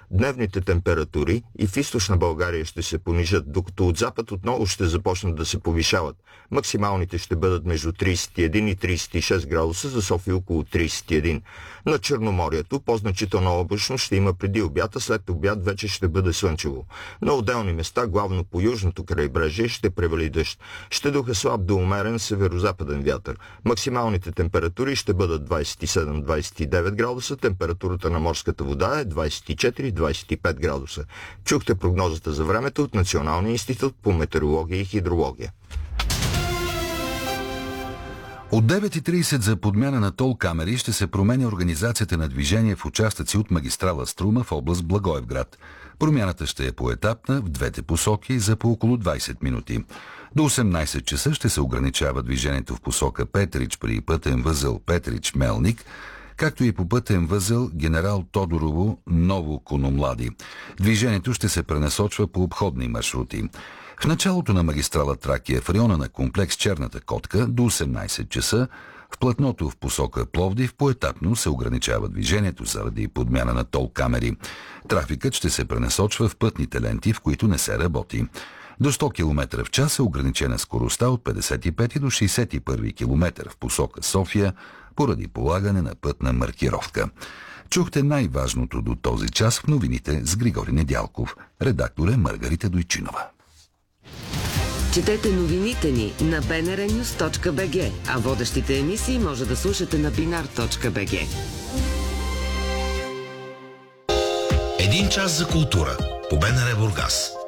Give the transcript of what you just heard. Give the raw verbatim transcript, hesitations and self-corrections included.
Дневните температури и в източна България ще се понижат, докато от запад отново ще започнат да се повишават. Максималните ще бъдат между тридесет и един и тридесет и шест градуса, за София около тридесет и един. На Черноморието по-значителна облачност ще има преди обяд, а след обяд вече ще бъде слънчево. На отделни места, главно по южното крайбрежие, ще превали дъжд. Ще духа слаб до умерен северо-западен вятър. Максималните температури ще бъдат двадесет и седем до двадесет и девет градуса, температурата на морската вода е двадесет и четири до двадесет и пет градуса. Чухте прогнозата за времето от Националния институт по метеорология и хидрология. От девет и тридесет за подмяна на тол камери ще се променя организацията на движение в участъци от магистрала Струма в област Благоевград. Промяната ще е поетапна в двете посоки за по около двадесет минути. До осемнадесет часа ще се ограничава движението в посока Петрич при пътен възел Петрич-Мелник, както и по пътен възел Генерал Тодорово Ново Кономлади. Движението ще се пренасочва по обходни маршрути. В началото на магистрала Тракия в района на комплекс Черната котка до осемнадесет часа в платното в посока Пловдив поетапно се ограничава движението заради подмяна на тол камери. Трафикът ще се пренасочва в пътните ленти, в които не се работи. До сто километра в час е ограничена скоростта от петдесет и пети до шейсет и първи километър в посока София поради полагане на пътна маркировка. Чухте най-важното до този час в новините с Григорий Недялков. Редактор е Маргарита Дойчинова. Четете новините ни на би ен ар нюс точка би джи, а водещите емисии може да слушате на бинар точка би джи. Един час за култура по БНР Бургас.